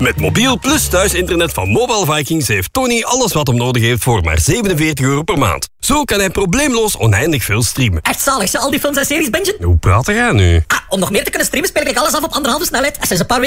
Met mobiel plus thuisinternet van Mobile Vikings heeft Tony alles wat hem nodig heeft voor maar €47 per maand. Zo kan hij probleemloos oneindig veel streamen. Echt zalig, al die films en series bingen? Hoe praat jij nu? Om nog meer te kunnen streamen speel ik alles af op 1,5 snelheid. En sinds een paar weken